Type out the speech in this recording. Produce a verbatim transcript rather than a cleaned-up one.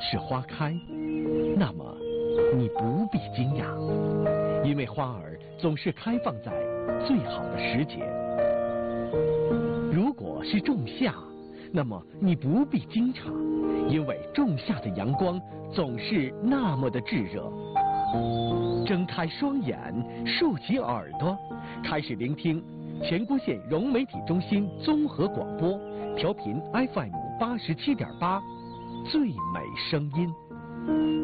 是花开，那么你不必惊讶，因为花儿总是开放在最好的时节。如果是仲夏，那么你不必惊诧，因为仲夏的阳光总是那么的炙热。睁开双眼，竖起耳朵，开始聆听前郭县融媒体中心综合广播，调频 F M 八十七点八，最美声音。